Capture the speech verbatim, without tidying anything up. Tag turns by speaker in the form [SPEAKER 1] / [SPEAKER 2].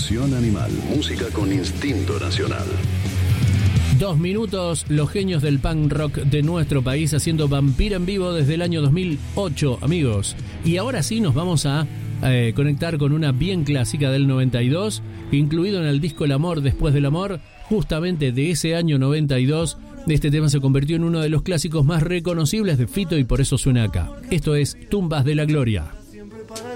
[SPEAKER 1] Nación Animal. Música con instinto nacional.
[SPEAKER 2] Dos minutos, los genios del punk rock de nuestro país haciendo Vampira en vivo desde el año dos mil ocho, amigos. Y ahora sí nos vamos a eh, conectar con una bien clásica del noventa y dos, incluido en el disco El amor después del amor, justamente de ese año noventa y dos. Este tema se convirtió en uno de los clásicos más reconocibles de Fito y por eso suena acá. Esto es Tumbas de la Gloria.